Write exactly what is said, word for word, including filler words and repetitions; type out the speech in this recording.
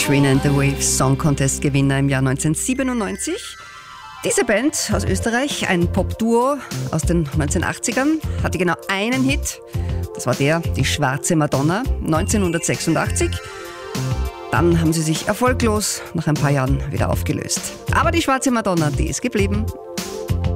Katrina and the Waves Song Contest Gewinner im Jahr neunzehnhundertsiebenundneunzig. Diese Band aus Österreich, ein Pop-Duo aus den neunzehnhundertachtzigern, hatte genau einen Hit. Das war der, die Schwarze Madonna, neunzehnhundertsechsundachtzig. Dann haben sie sich erfolglos nach ein paar Jahren wieder aufgelöst. Aber die Schwarze Madonna, die ist geblieben.